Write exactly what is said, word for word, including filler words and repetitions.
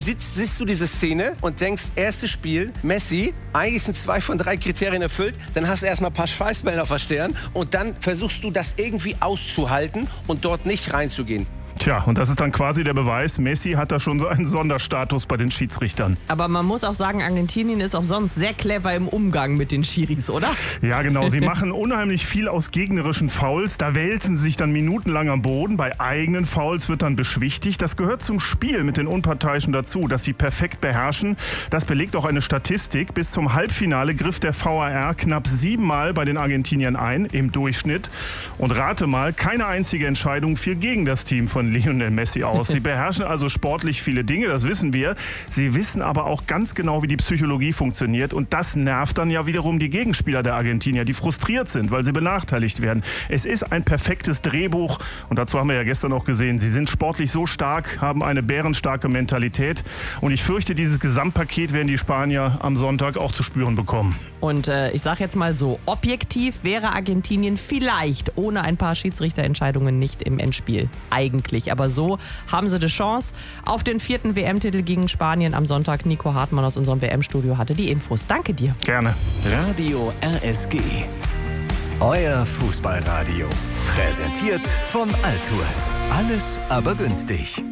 Sitzt, siehst du diese Szene und denkst, erstes Spiel, Messi, eigentlich sind zwei von drei Kriterien erfüllt, dann hast du erstmal ein paar Schweißbänder auf der Stirn und dann versuchst du das irgendwie auszuhalten und dort nicht reinzugehen. Tja, und das ist dann quasi der Beweis, Messi hat da schon so einen Sonderstatus bei den Schiedsrichtern. Aber man muss auch sagen, Argentinien ist auch sonst sehr clever im Umgang mit den Schiris, oder? Ja, genau. Sie machen unheimlich viel aus gegnerischen Fouls. Da wälzen sie sich dann minutenlang am Boden. Bei eigenen Fouls wird dann beschwichtigt. Das gehört zum Spiel mit den Unparteiischen dazu, dass sie perfekt beherrschen. Das belegt auch eine Statistik. Bis zum Halbfinale griff der V A R knapp siebenmal bei den Argentiniern ein, im Durchschnitt. Und rate mal, keine einzige Entscheidung fiel gegen das Team von Lionel Messi aus. Sie beherrschen also sportlich viele Dinge, das wissen wir. Sie wissen aber auch ganz genau, wie die Psychologie funktioniert. Und das nervt dann ja wiederum die Gegenspieler der Argentinier, die frustriert sind, weil sie benachteiligt werden. Es ist ein perfektes Drehbuch. Und dazu haben wir ja gestern auch gesehen, sie sind sportlich so stark, haben eine bärenstarke Mentalität. Und ich fürchte, dieses Gesamtpaket werden die Spanier am Sonntag auch zu spüren bekommen. Und äh, ich sage jetzt mal so, objektiv wäre Argentinien vielleicht ohne ein paar Schiedsrichterentscheidungen nicht im Endspiel. Eigentlich. Aber so haben sie die Chance auf den vierten W M-Titel gegen Spanien am Sonntag. Nico Hartmann aus unserem W M-Studio hatte die Infos. Danke dir. Gerne. Radio R S G. Euer Fußballradio. Präsentiert von Altours. Alles aber günstig.